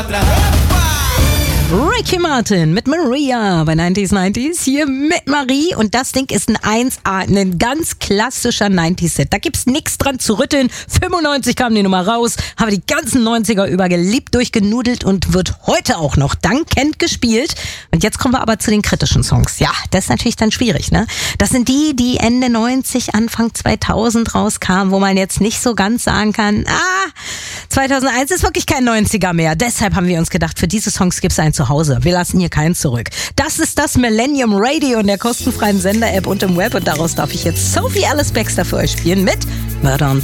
Ricky Martin mit Maria bei 90s hier mit Marie und das Ding ist ein 1A, ein ganz klassischer 90s-Set. Da gibt's nichts dran zu rütteln. 95 kam die Nummer raus, habe die ganzen 90er über geliebt, durchgenudelt und wird heute auch noch dankend gespielt. Und jetzt kommen wir aber zu den kritischen Songs. Ja, das ist natürlich dann schwierig, ne? Das sind die Ende 90, Anfang 2000 rauskamen, wo man jetzt nicht so ganz sagen kann, 2001 ist wirklich kein 90er mehr. Deshalb haben wir uns gedacht, für diese Songs gibt's einen zu Hause. Wir lassen hier keinen zurück. Das ist das Millennium Radio in der kostenfreien Sender-App und im Web. Und daraus darf ich jetzt Sophie Alice Baxter für euch spielen mit Murder on